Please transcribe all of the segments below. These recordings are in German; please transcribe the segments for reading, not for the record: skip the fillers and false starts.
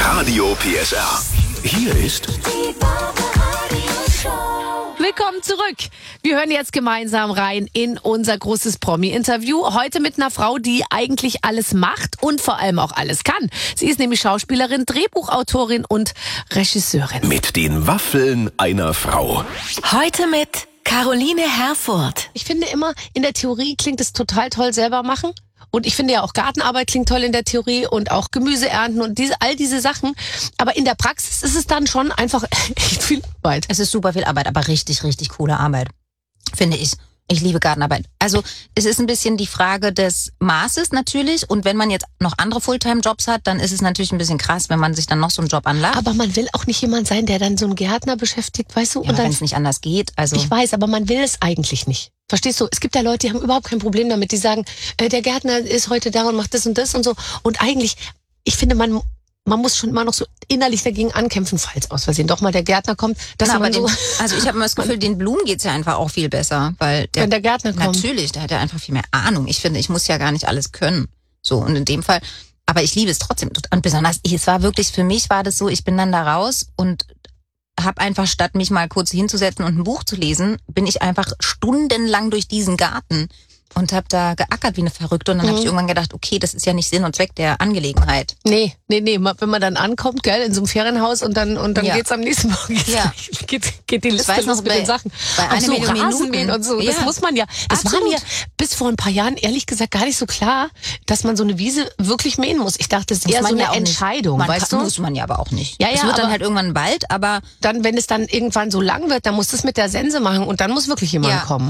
Radio PSR. Hier ist Die Barbaradio-Show. Willkommen zurück. Wir hören jetzt gemeinsam rein in unser großes Promi-Interview. Heute mit einer Frau, die eigentlich alles macht und vor allem auch alles kann. Sie ist nämlich Schauspielerin, Drehbuchautorin und Regisseurin. mit den Waffeln einer Frau. Heute mit Caroline Herfurth. Ich finde immer, in der Theorie klingt es total toll, selber machen. Und ich finde ja auch Gartenarbeit klingt toll in der Theorie und auch Gemüse ernten und all diese Sachen. Aber in der Praxis ist es dann schon einfach echt viel Arbeit. Es ist super viel Arbeit, aber richtig, richtig coole Arbeit, finde ich. Ich liebe Gartenarbeit. Also es ist ein bisschen die Frage des Maßes natürlich. Und wenn man jetzt noch andere Fulltime-Jobs hat, dann ist es natürlich ein bisschen krass, wenn man sich dann noch so einen Job anlacht. Aber man will auch nicht jemand sein, der dann so einen Gärtner beschäftigt, weißt du? Ja, Und wenn dann, es nicht anders geht. Also ich weiß, aber man will es eigentlich nicht. Verstehst du? Es gibt ja Leute, die haben überhaupt kein Problem damit. Die sagen, der Gärtner ist heute da und macht das und so. Und eigentlich, ich finde, man muss schon immer noch so innerlich dagegen ankämpfen, falls aus Versehen doch mal der Gärtner kommt. Dass aber man so, also ich habe immer das Gefühl, den Blumen geht's ja einfach auch viel besser, weil wenn der Gärtner kommt. natürlich, der hat ja einfach viel mehr Ahnung. Ich finde, ich muss ja gar nicht alles können. So, und in dem Fall, aber ich liebe es trotzdem. Und besonders, es war wirklich, für mich war das so, ich bin dann da raus und habe einfach, statt mich mal kurz hinzusetzen und ein Buch zu lesen, bin ich einfach stundenlang durch diesen Garten und habe da geackert wie eine Verrückte. Und dann habe ich irgendwann gedacht, okay, das ist ja nicht Sinn und Zweck der Angelegenheit. Nee. Wenn man dann ankommt, gell, in so einem Ferienhaus und dann Ja. geht's am nächsten Morgen. Ja. Geht die Liste weiß noch, los mit den Sachen. bei Auch einer so Million Rasenmähen Minuten. und so. Das Ja. muss man ja. Das war Absolut. mir bis vor ein paar Jahren ehrlich gesagt gar nicht so klar, dass man so eine Wiese wirklich mähen muss. Ich dachte, das ist Muss eher so man ja eine auch nicht. Entscheidung, weißt du? Muss man ja aber auch nicht. Ja, es ja, wird dann aber- halt irgendwann ein Wald, aber Dann, wenn es dann irgendwann so lang wird, dann muss das mit der Sense machen und dann muss wirklich jemand Ja. kommen.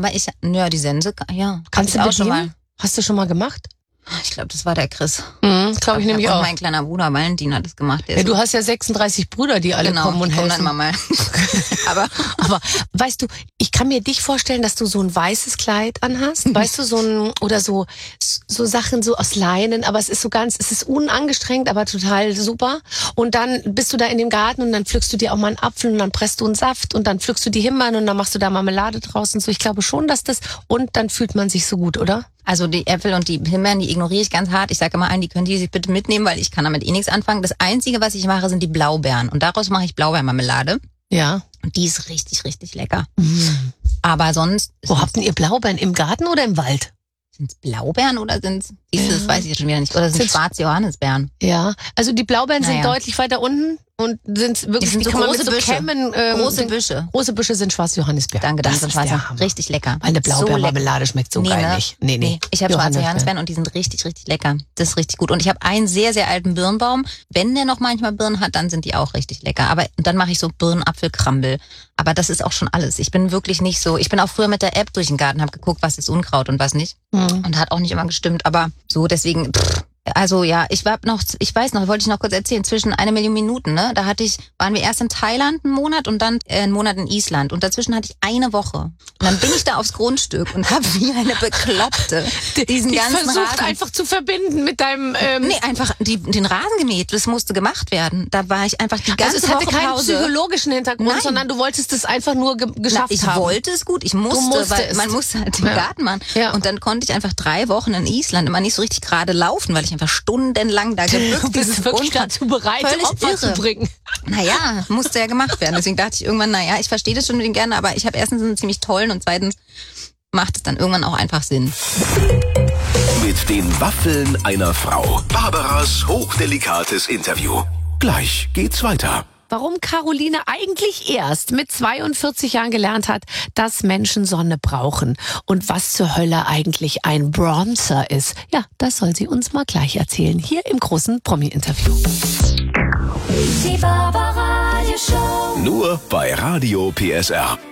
die Sense, ja. Kannst du ich auch schon bedienen? mal. Hast du schon mal gemacht? Ich glaube, das war der Chris. Glaube ich nämlich und auch. mein kleiner Bruder Valentin hat das gemacht. Der Ja, ist du hast ja 36 Brüder, die alle genau, kommen und die kommen helfen. dann immer mal. aber Aber weißt du, ich kann mir dich vorstellen, dass du so ein weißes Kleid anhast, weißt du, so Sachen so aus Leinen, aber es ist es ist unangestrengt, aber total super. Und dann bist du da in dem Garten und dann pflückst du dir auch mal einen Apfel und dann presst du einen Saft und dann pflückst du die Himbeeren und dann machst du da Marmelade draus und so. Ich glaube schon, dass und dann fühlt man sich so gut, oder? also die Äpfel und die Himbeeren, die ignoriere ich ganz hart. Ich sage immer allen, die können die sich bitte mitnehmen, weil ich kann damit eh nichts anfangen. Das Einzige, was ich mache, sind die Blaubeeren. Und daraus mache ich Blaubeermarmelade. Ja. Und die ist richtig, richtig lecker. Aber sonst... Wo habt denn ihr Blaubeeren? Im Garten oder im Wald? Sind's Blaubeeren oder sind's... Das weiß ich schon wieder nicht. Oder sind Sind's- schwarze Johannisbeeren? Ja. Also die Blaubeeren sind Naja. deutlich weiter unten und sind wirklich, Die sind so kann man große mit so Büsche. Kämmen, Große sind- Büsche. Große Büsche sind schwarze Johannisbeeren. Danke, das sind ist schwarze. der Hammer. Richtig lecker. Weil eine So lecker. Blaubeermarmelade schmeckt so geil ne? nicht. Nee. Ich habe schwarze Johannisbeeren und die sind richtig, richtig lecker. Das ist richtig gut. Und ich habe einen sehr, sehr alten Birnbaum. Wenn der noch manchmal Birnen hat, dann sind die auch richtig lecker. Aber dann mache ich so Birnenapfelkrambel. Aber das ist auch schon alles. Ich bin wirklich nicht so. Ich bin auch früher mit der App durch den Garten, habe geguckt, was ist Unkraut und was nicht. Und hat auch nicht immer gestimmt. Aber so, deswegen... Also ja, ich weiß noch, wollte ich noch kurz erzählen, zwischen 1 Million Minuten, ne? Da waren wir erst in Thailand einen Monat und dann einen Monat in Island. Und dazwischen hatte ich eine Woche. Und dann bin ich da aufs Grundstück und habe wie eine Bekloppte diesen Die ganzen versucht Rasen... einfach zu verbinden mit deinem... Nee, einfach den Rasen gemäht. Das musste gemacht werden. Da war ich einfach die ganze also es hatte Woche keinen Pause. psychologischen Hintergrund, Nein. sondern du wolltest es einfach nur geschafft Ich haben. wollte es gut, ich musste, weil es. man muss halt den Ja. Garten machen. Ja. Und dann konnte ich einfach 3 Wochen in Island immer nicht so richtig gerade laufen, weil ich einfach stundenlang da gebückt Du bist wirklich dazu bereit, Völlig Opfer irre. zu bringen. Naja, musste ja gemacht werden. Deswegen dachte ich irgendwann, ich verstehe das schon mit den gerne, aber ich habe erstens einen ziemlich tollen und zweitens macht es dann irgendwann auch einfach Sinn. Mit den Waffeln einer Frau. Barbaras hochdelikates Interview. Gleich geht's weiter. Warum Caroline eigentlich erst mit 42 Jahren gelernt hat, dass Menschen Sonne brauchen und was zur Hölle eigentlich ein Bronzer ist. Ja, das soll sie uns mal gleich erzählen, hier im großen Promi-Interview. Die Barbaradio-Show. Nur bei Radio PSR.